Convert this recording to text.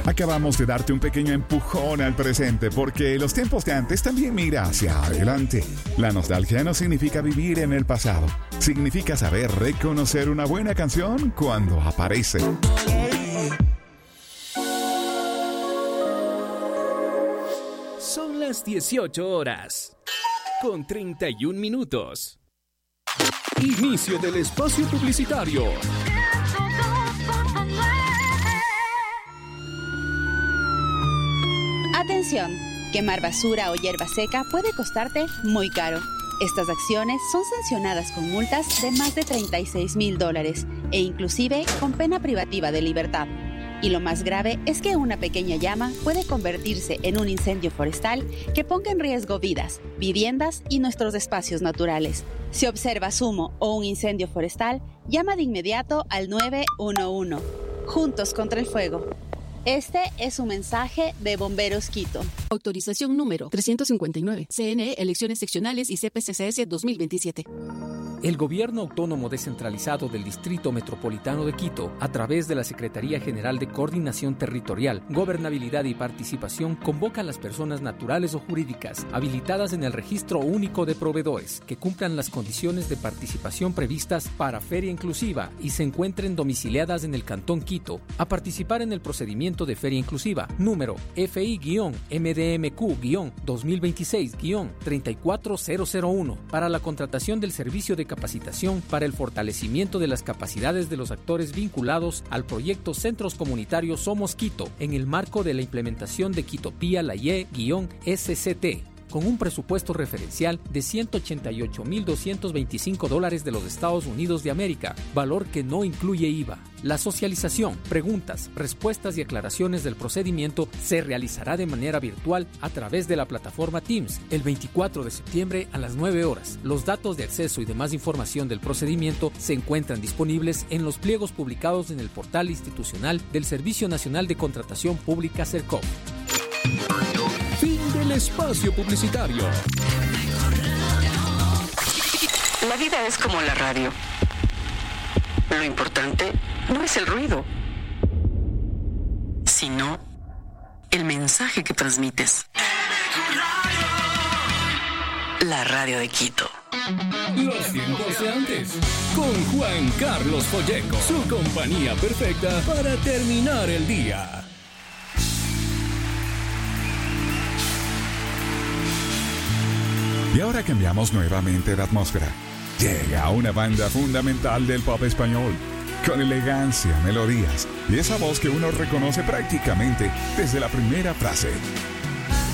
Acabamos de darte un pequeño empujón al presente porque los tiempos de antes también mira hacia adelante. La nostalgia no significa vivir en el pasado. Significa saber reconocer una buena canción cuando aparece. Son las 18 horas, con 31 minutos. Inicio del espacio publicitario. Atención, quemar basura o hierba seca puede costarte muy caro. Estas acciones son sancionadas con multas de más de $36,000 e inclusive con pena privativa de libertad. Y lo más grave es que una pequeña llama puede convertirse en un incendio forestal que ponga en riesgo vidas, viviendas y nuestros espacios naturales. Si observas humo o un incendio forestal, llama de inmediato al 911. Juntos contra el fuego. Este es un mensaje de Bomberos Quito. Autorización número 359. CNE Elecciones Seccionales y CPCCS 2027. El Gobierno Autónomo Descentralizado del Distrito Metropolitano de Quito, a través de la Secretaría General de Coordinación Territorial, Gobernabilidad y Participación, convoca a las personas naturales o jurídicas habilitadas en el Registro Único de Proveedores que cumplan las condiciones de participación previstas para Feria Inclusiva y se encuentren domiciliadas en el Cantón Quito a participar en el procedimiento de Feria Inclusiva número FI-MDMQ-2026-34001 para la contratación del servicio de capacitación para el fortalecimiento de las capacidades de los actores vinculados al proyecto Centros Comunitarios Somos Quito en el marco de la implementación de Quitopía Laye-SCT, con un presupuesto referencial de $188,225 de los Estados Unidos de América, valor que no incluye IVA. La socialización, preguntas, respuestas y aclaraciones del procedimiento se realizará de manera virtual a través de la plataforma Teams el 24 de septiembre a las 9 horas. Los datos de acceso y demás información del procedimiento se encuentran disponibles en los pliegos publicados en el portal institucional del Servicio Nacional de Contratación Pública CERCOP. Fin del espacio publicitario. La vida es como la radio. Lo importante no es el ruido, sino el mensaje que transmites. La radio de Quito. Los tiempos de antes. Con Juan Carlos Folleco. Su compañía perfecta para terminar el día. Y ahora cambiamos nuevamente de atmósfera. Llega una banda fundamental del pop español, con elegancia, melodías y esa voz que uno reconoce prácticamente desde la primera frase.